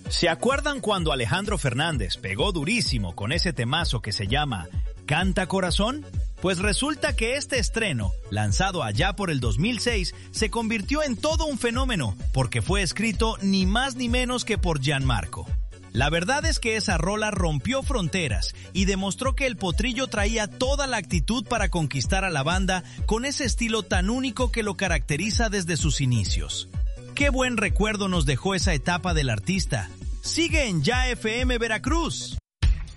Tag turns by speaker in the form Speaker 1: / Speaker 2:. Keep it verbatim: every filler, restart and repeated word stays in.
Speaker 1: ¿Se acuerdan cuando Alejandro Fernández pegó durísimo con ese temazo que se llama Canta Corazón? Pues resulta que este estreno, lanzado allá por el dos mil seis, se convirtió en todo un fenómeno, porque fue escrito ni más ni menos que por Gianmarco. La verdad es que esa rola rompió fronteras y demostró que el Potrillo traía toda la actitud para conquistar a la banda con ese estilo tan único que lo caracteriza desde sus inicios. Qué buen recuerdo nos dejó esa etapa del artista. Sigue en Ya F M Veracruz.